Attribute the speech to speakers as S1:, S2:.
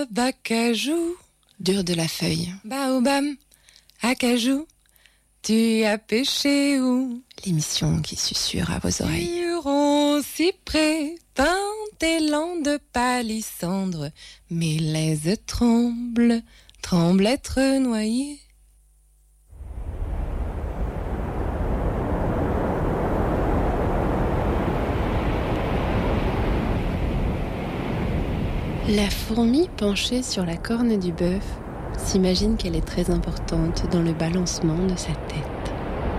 S1: Baobab, acajou.
S2: Dur de la feuille.
S1: Baobab, acajou. Tu as pêché où?
S2: L'émission qui susurre à vos oreilles.
S1: Huron, cyprès, pin, élan de palissandre. Mes laises tremblent, tremblent être noyées.
S2: La fourmi penchée sur la corne du bœuf s'imagine qu'elle est très importante dans le balancement de sa tête.